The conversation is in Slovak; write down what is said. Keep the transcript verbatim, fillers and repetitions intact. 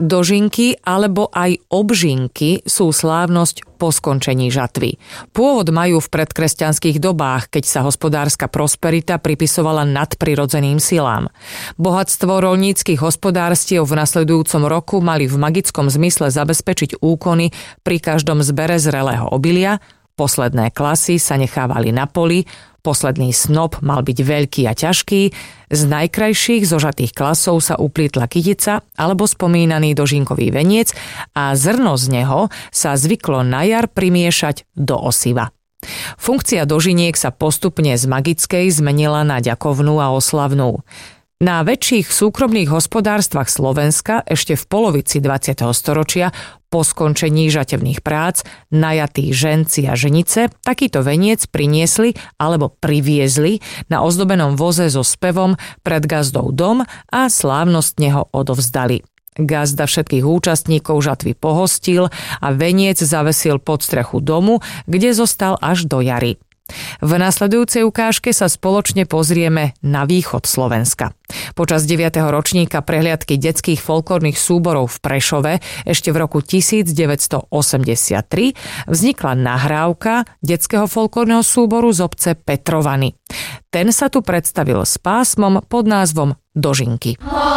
Dožinky alebo aj obžinky sú slávnosť po skončení žatvy. Pôvod majú v predkresťanských dobách, keď sa hospodárska prosperita pripisovala nadprirodzeným silám. Bohatstvo roľníckych hospodárstiev v nasledujúcom roku mali v magickom zmysle zabezpečiť úkony pri každom zbere zrelého obilia, posledné klasy sa nechávali na poli, posledný snop mal byť veľký a ťažký, z najkrajších zožatých klasov sa uplietla kytica alebo spomínaný dožinkový veniec a zrno z neho sa zvyklo na jar primiešať do osiva. Funkcia dožiniek sa postupne z magickej zmenila na ďakovnú a oslavnú. Na väčších súkromných hospodárstvach Slovenska ešte v polovici dvadsiateho storočia po skončení žatevných prác najatí ženci a ženice takýto veniec priniesli alebo priviezli na ozdobenom voze so spevom pred gazdou dom a slávnostne ho odovzdali. Gazda všetkých účastníkov žatvy pohostil a veniec zavesil pod strechu domu, kde zostal až do jary. V nasledujúcej ukážke sa spoločne pozrieme na východ Slovenska. Počas deviateho ročníka prehliadky detských folklórnych súborov v Prešove ešte v roku devätnásťstoosemdesiattri vznikla nahrávka detského folklórneho súboru z obce Petrovany. Ten sa tu predstavil s pásmom pod názvom Dožinky.